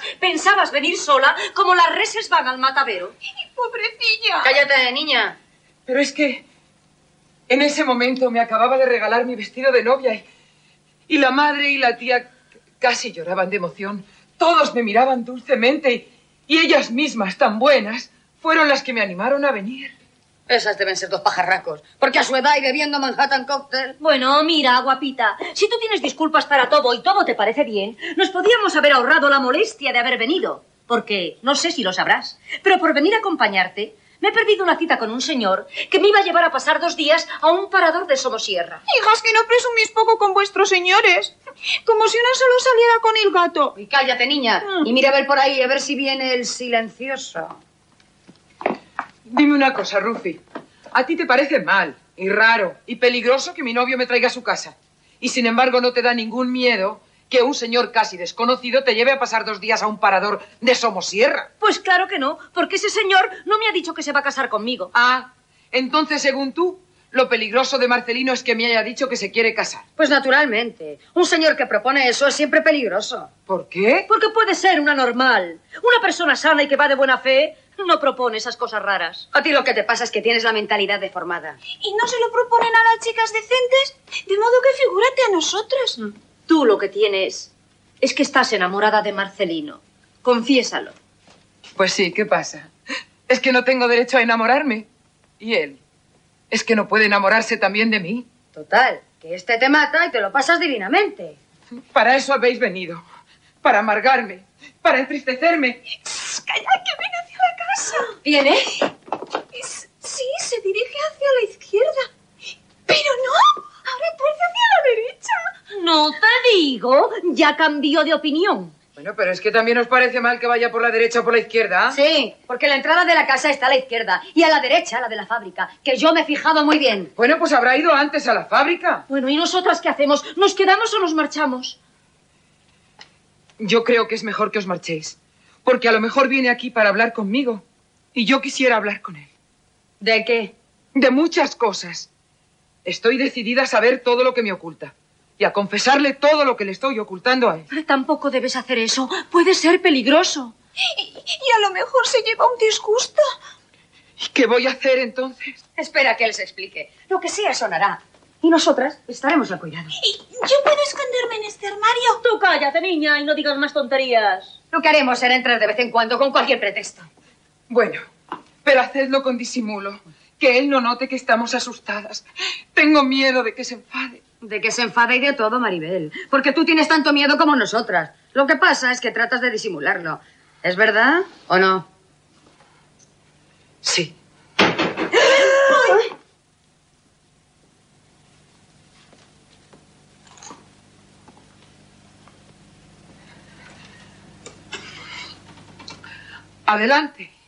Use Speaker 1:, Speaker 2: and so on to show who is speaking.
Speaker 1: Pensabas venir sola como las reses van al matadero.
Speaker 2: ¡Pobrecilla!
Speaker 1: Cállate, niña.
Speaker 3: Pero es que en ese momento me acababa de regalar mi vestido de novia y la madre y la tía casi lloraban de emoción. Todos me miraban dulcemente y ellas mismas, tan buenas, fueron las que me animaron a venir.
Speaker 1: Esas deben ser dos pajarracos, porque a su edad y bebiendo Manhattan Cocktail...
Speaker 4: Bueno, mira, guapita, si tú tienes disculpas para todo y todo te parece bien, nos podríamos haber ahorrado la molestia de haber venido. Porque, no sé si lo sabrás, pero por venir a acompañarte, me he perdido una cita con un señor que me iba a llevar a pasar 2 días a un parador de Somosierra.
Speaker 2: Hijas, que no presumís poco con vuestros señores. Como si una solo saliera con el gato.
Speaker 1: Y cállate, niña, y mira a ver por ahí, a ver si viene el silencioso.
Speaker 3: Dime una cosa, Rufi. ¿A ti te parece mal y raro y peligroso que mi novio me traiga a su casa? Y sin embargo no te da ningún miedo que un señor casi desconocido te lleve a pasar 2 días a un parador de Somosierra.
Speaker 4: Pues claro que no, porque ese señor no me ha dicho que se va a casar conmigo.
Speaker 3: Ah, entonces, según tú, lo peligroso de Marcelino es que me haya dicho que se quiere casar.
Speaker 1: Pues naturalmente, un señor que propone eso es siempre peligroso.
Speaker 3: ¿Por qué?
Speaker 4: Porque puede ser una normal. Una persona sana y que va de buena fe no propone esas cosas raras.
Speaker 1: A ti lo que te pasa es que tienes la mentalidad deformada.
Speaker 2: ¿Y no se lo proponen a las chicas decentes? De modo que figúrate a nosotras.
Speaker 4: Tú lo que tienes es que estás enamorada de Marcelino. Confiésalo.
Speaker 3: Pues sí, ¿qué pasa? Es que no tengo derecho a enamorarme. ¿Y él? ¿Es que no puede enamorarse también de mí?
Speaker 1: Total, que este te mata y te lo pasas divinamente.
Speaker 3: Para eso habéis venido. Para amargarme. Para entristecerme.
Speaker 2: ¡Calla, que viene hacia la casa!
Speaker 1: ¿Viene?
Speaker 2: Sí, se dirige hacia la izquierda. ¡Pero no! Ahora tuerce hacia la derecha.
Speaker 4: No te digo, ya cambió de opinión.
Speaker 3: Bueno, pero es que también os parece mal que vaya por la derecha o por la izquierda.
Speaker 1: Sí, porque la entrada de la casa está a la izquierda y a la derecha la de la fábrica, que yo me he fijado muy bien.
Speaker 3: Bueno, pues habrá ido antes a la fábrica.
Speaker 4: Bueno, ¿y nosotras qué hacemos? ¿Nos quedamos o nos marchamos?
Speaker 3: Yo creo que es mejor que os marchéis. Porque a lo mejor viene aquí para hablar conmigo. Y yo quisiera hablar con él.
Speaker 1: ¿De qué?
Speaker 3: De muchas cosas. Estoy decidida a saber todo lo que me oculta. Y a confesarle todo lo que le estoy ocultando a él.
Speaker 4: Tampoco debes hacer eso. Puede ser peligroso.
Speaker 2: Y a lo mejor se lleva un disgusto.
Speaker 3: ¿Y qué voy a hacer entonces?
Speaker 1: Espera que él se explique. Lo que sea sonará. Y nosotras estaremos al cuidado.
Speaker 2: ¿Y yo puedo esconderme en este armario?
Speaker 4: Tú cállate, niña, y no digas más tonterías.
Speaker 1: Lo que haremos será entrar de vez en cuando con cualquier pretexto.
Speaker 3: Bueno, pero hacedlo con disimulo. Que él no note que estamos asustadas. Tengo miedo de que se enfade.
Speaker 1: De que se enfade y de todo, Maribel. Porque tú tienes tanto miedo como nosotras. Lo que pasa es que tratas de disimularlo. ¿Es verdad o no?
Speaker 3: Sí. Adelante.